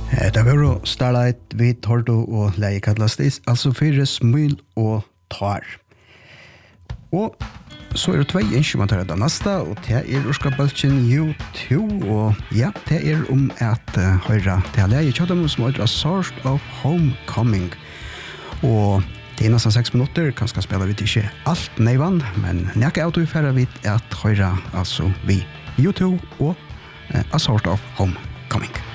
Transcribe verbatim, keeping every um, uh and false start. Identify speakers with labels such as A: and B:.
A: Det var jo Starlight vi Tordo og leie kallas det, altså fire smil og tar. Og så er det tvei instrumentar av neste, og det er Urskapalchen U to, og ja, det er om at uh, høyre til leie kjøttem som er A Sort of Homecoming. Og det er nesten seks minutter, kanskje spiller vi ikke alt neivann, men nekke av to færre vidt at høyre, altså vi U to og uh, A Sort of Homecoming.